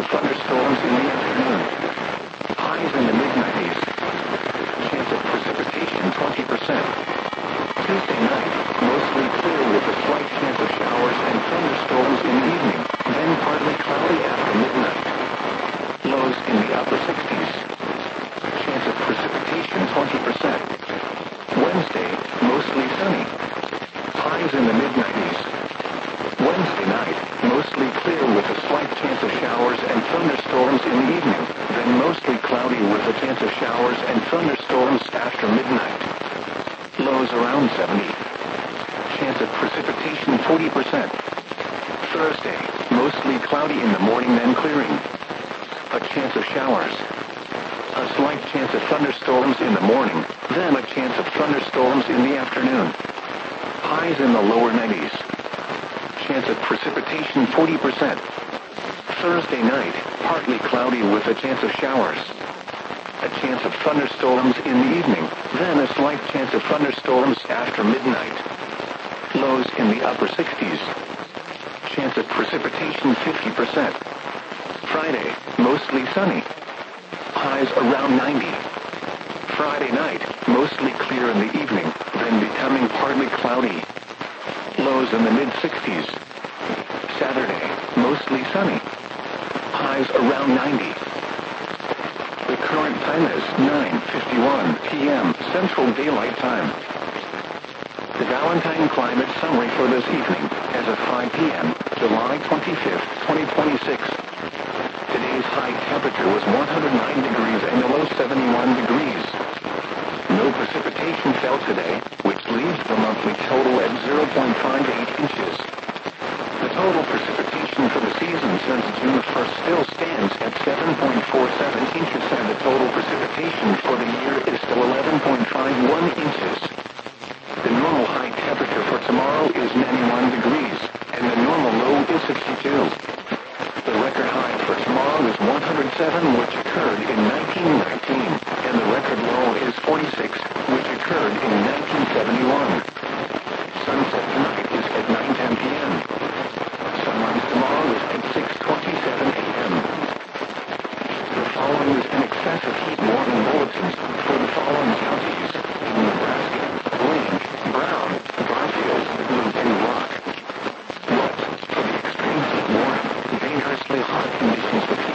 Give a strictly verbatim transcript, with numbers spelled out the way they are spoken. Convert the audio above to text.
of thunderstorms in the afternoon. Highs in the mid nineties. Chance of precipitation twenty percent. Tuesday night, mostly clear with a slight chance of showers and thunderstorms in the evening, then partly cloudy after midnight. Lows in the upper sixties. Chance of precipitation twenty percent. Wednesday, mostly sunny. Highs in the mid nineties. Wednesday night, mostly clear with a slight chance of showers and thunderstorms in the evening, then mostly cloudy with a chance of showers and thunderstorms after midnight. Lows around seventy. Chance of precipitation forty percent. Thursday, mostly cloudy in the morning then clearing. A chance of showers. A slight chance of thunderstorms in the morning, then a chance of thunderstorms in the afternoon. Highs in the lower nineties. Chance of precipitation forty percent. Thursday night, partly cloudy with a chance of showers. A chance of thunderstorms in the evening, then a slight chance of thunderstorms after midnight. Lows in the upper sixties. Chance of precipitation fifty percent. Friday, mostly sunny. Highs around ninety. Friday night, mostly clear in the evening, then becoming partly cloudy. Lows in the mid sixties. Saturday, mostly sunny. Highs around ninety. The current time is nine fifty-one p m Central Daylight Time. The Valentine Climate Summary for this evening, as of five p m, July twenty-fifth, twenty twenty-six. Today's high temperature was one hundred nine degrees and the low seventy-one degrees. No precipitation fell today, which leaves the monthly total at zero point five eight inches. The total precipitation for the season since June first still stands at seven point four seven inches and the total precipitation for the year is still eleven point five one inches. The normal high temperature for tomorrow is ninety-one degrees, and the normal low is sixty-two.